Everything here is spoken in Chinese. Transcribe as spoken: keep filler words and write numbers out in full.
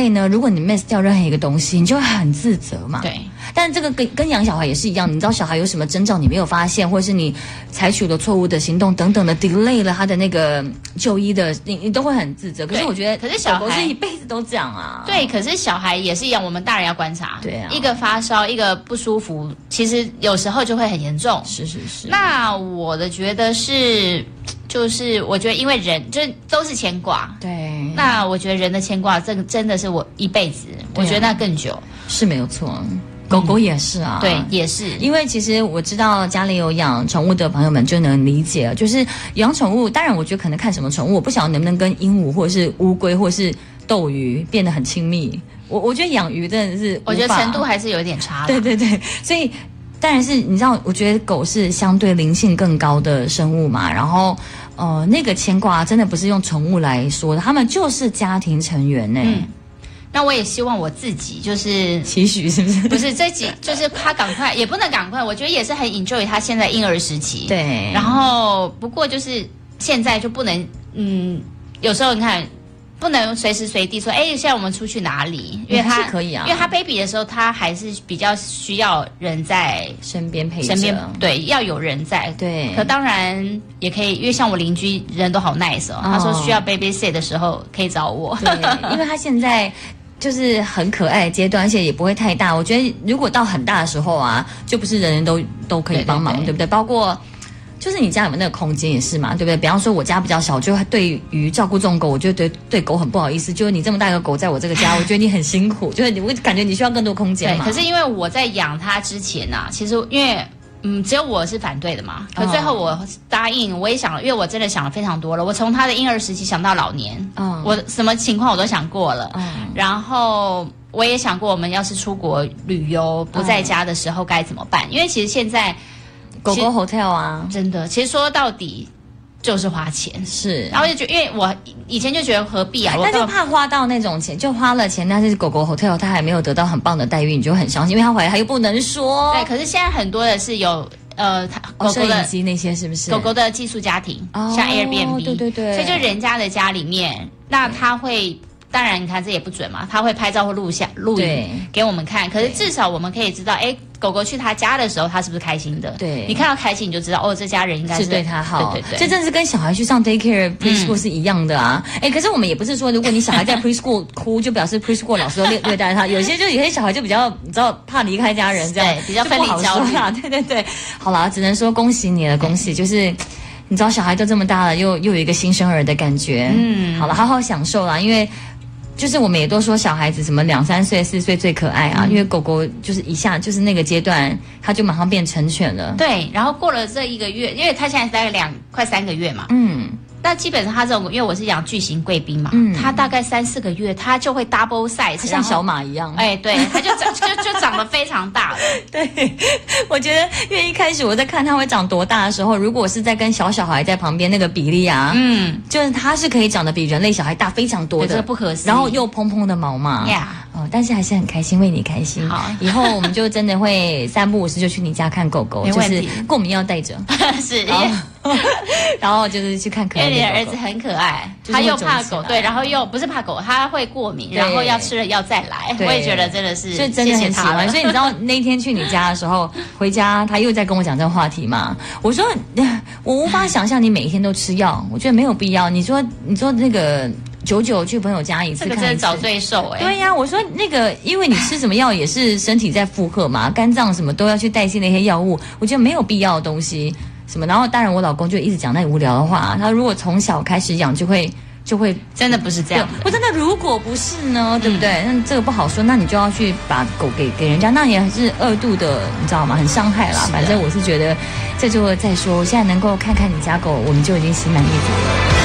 类呢，如果你 miss 掉任何一个东西，你就会很自责嘛。 对。 但这个跟跟养小孩也是一样，你知道小孩有什么征兆你没有发现，或者是你采取了错误的行动等等的 delay 了他的那个就医的，你你都会很自责。可是我觉得， 可是小孩狗狗是一辈子都这样啊。 对，可是小孩也是一样，我们大人要观察。 对啊， 一个发烧，一个不舒服，其实有时候就会很严重。 是是是。 那我的觉得是，就是我觉得因为人就是都是牵挂。 对。 那我觉得人的牵挂，这个真的是我一辈子，啊、我觉得那更久。 是没有错。狗狗也是啊、嗯， 对，也是。 因为其实我知道家里有养宠物的朋友们就能理解，就是养宠物，当然我觉得可能看什么宠物，我不晓得能不能跟鹦鹉或者是乌龟或者是斗鱼变得很亲密。我我觉得养鱼真的是， 我觉得程度还是有点差。 对对对，所以当然是你知道，我觉得狗是相对灵性更高的生物嘛，然后呃那个牵挂真的不是用宠物来说的，他们就是家庭成员呢、欸。嗯， 那我也希望我自己就是期许，是不是？ 不是这集，就是他赶快，也不能赶快。我觉得也是很 enjoy 他现在婴儿时期。 对。 然后不过就是现在就不能，嗯，有时候你看，不能随时随地说，哎，现在我们出去哪里？因为他是可以啊， 因为他 baby 的时候，他还是比较需要人在身边陪着， 身边对，要有人在。 对。 可当然也可以，因为像我邻居人都好 nice 哦，哦他说需要 baby sit 的时候可以找我。 对，因为他现在。就是很可爱的阶段，而且也不会太大。我觉得如果到很大的时候啊，就不是人人都都可以帮忙， 对, 对, 对不对？包括就是你家有没有那个空间也是嘛，对不对？比方说我家比较小，就对于照顾这种狗，我就对对狗很不好意思。就是你这么大一个狗在我这个家，我觉得你很辛苦，就是你会感觉你需要更多空间嘛。 对，可是因为我在养它之前啊，其实因为。嗯，只有我是反对的嘛。可最后我答应，我也想了，因为我真的想了非常多了。我从他的婴儿时期想到老年，嗯，我什么情况我都想过了。嗯，然后我也想过，我们要是出国旅游不在家的时候该怎么办？因为其实现在狗狗 hotel 啊， 真的，其实说到底。就是花钱是， 然后就觉得，因为我以前就觉得何必啊， 但就怕花到那种钱，就花了钱，但是狗狗 hotel 它还没有得到很棒的待遇，你就很伤心，因为它回来它又不能说。 对，可是现在很多的是有呃，狗狗的机那些是不是？ 狗狗的寄宿家庭，哦、像 Airbnb， 对对对， 所以就人家的家里面，那他会。当然，你看这也不准嘛，他会拍照或录下录影给我们看。可是至少我们可以知道，哎，狗狗去他家的时候，他是不是开心的？ 对， 你看到开心，你就知道哦，这家人应该 是, 是对他好。 对对对， 这真的是跟小孩去上 daycare preschool 是一样的啊。哎、嗯，可是我们也不是说，如果你小孩在 preschool 哭，就表示 preschool 老师都虐虐待他。有些就有些小孩就比较，你知道，怕离开家人，这样对比较分离焦虑啊。对对对，好啦，只能说恭喜你了，恭喜，就是。你知道小孩都这么大了，又又有一个新生儿的感觉。嗯，好了，好好享受啦，因为。就是我们也都说小孩子什么两三岁四岁最可爱啊、嗯，因为狗狗就是一下就是那个阶段，它就马上变成犬了。 对，然后过了这一个月，因为它现在大概两快三个月嘛。 嗯。 那基本上它这种，因为我是养巨型贵宾嘛，嗯，它大概三四个月，它就会 double size， 它像小马一样。 哎，对，它就长就就长得非常大了。 对，我觉得因为一开始我在看它会长多大的时候，如果是在跟小小孩在旁边那个比例啊，嗯，就是它是可以长得比人类小孩大非常多的， 这个不可思议。 然后又蓬蓬的毛嘛，呀、yeah ，哦，但是还是很开心，为你开心。 好， 以后我们就真的会三不五时就去你家看狗狗，就是过敏药带着， 是。 然后就是去看可爱的狗狗， 因为你的儿子很可爱，他又怕狗，对，然后又不是怕狗，他会过敏，然后要吃了药再来。我也觉得真的是， 就真的很喜欢。所以你知道那天去你家的时候，回家他又在跟我讲这个话题嘛。我说我无法想象你每一天都吃药，我觉得没有必要。你说你说那个。久久去朋友家一次， 这个真的找罪受哎、欸。 对呀、啊，我说那个，因为你吃什么药也是身体在负荷嘛，肝脏什么都要去代谢那些药物，我觉得没有必要的东西什么。然后当然我老公就一直讲那无聊的话，他如果从小开始养就会就会真的不是这样的。 我真的如果不是呢，对不对？嗯、那这个不好说，那你就要去把狗给给人家，那也是二度的，你知道吗？很伤害啦。反正我是觉得这就再说，现在能够看看你家狗，我们就已经心满意足了。